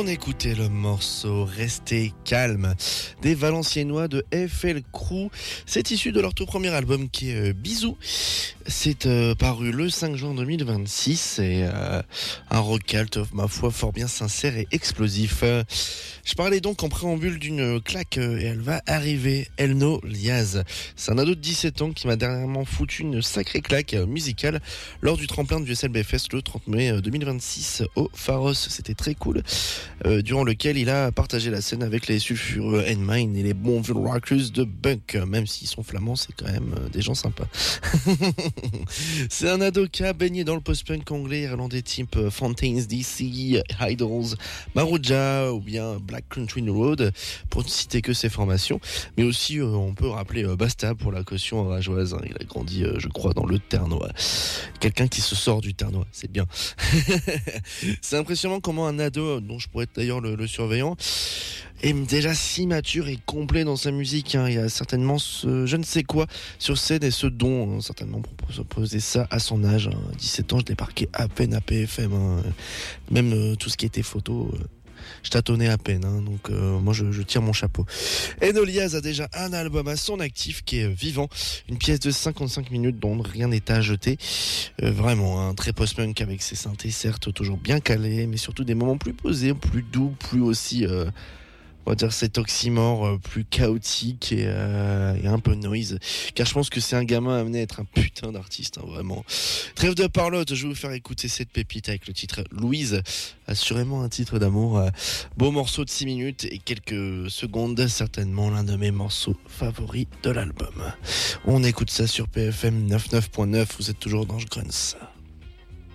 On écoutait le morceau Restez calme des Valenciennois de FL Crew. C'est issu de leur tout premier album qui est Bisous. C'est paru le 5 juin 2026. C'est un rock alt, ma foi, fort bien sincère et explosif. Je parlais donc en préambule d'une claque et elle va arriver. Elno Liaz. C'est un ado de 17 ans qui m'a dernièrement foutu une sacrée claque musicale lors du tremplin du SLB Fest le 30 mai 2026 au Pharos. C'était très cool. Durant lequel il a partagé la scène avec les sulfureux N-Mine et les bons vieux rockers de Bunk. Même s'ils sont flamands, c'est quand même des gens sympas. C'est un ado qui a baigné dans le post-punk anglais irlandais type Fontaines DC, Idols, Maruja ou bien Black Country Road, pour ne citer que ses formations. Mais aussi, on peut rappeler Basta pour la caution rageoise. Il a grandi, je crois, dans le Ternois. Quelqu'un qui se sort du Ternois, c'est bien. C'est impressionnant comment un ado, dont je pourrais être d'ailleurs le surveillant, est déjà si mature et complet dans sa musique. Il y a certainement ce je ne sais quoi sur scène et ce don, certainement pour proposer ça à son âge. 17 ans, je débarquais à peine à PFM. Même tout ce qui était photo, je tâtonnais à peine. Donc moi, je tire mon chapeau. Elno Liaz a déjà un album à son actif qui est vivant. Une pièce de 55 minutes dont rien n'est à jeter. Vraiment, très post-punk avec ses synthés, certes, toujours bien calés, mais surtout des moments plus posés, plus doux, plus aussi... on va dire cet oxymore plus chaotique et un peu noise, car je pense que c'est un gamin amené à être un putain d'artiste, vraiment. Trêve de parlotte, je vais vous faire écouter cette pépite avec le titre Louise, assurément un titre d'amour. Beau morceau de 6 minutes et quelques secondes, certainement l'un de mes morceaux favoris de l'album. On écoute ça sur PFM 99.9, vous êtes toujours dans Grunts.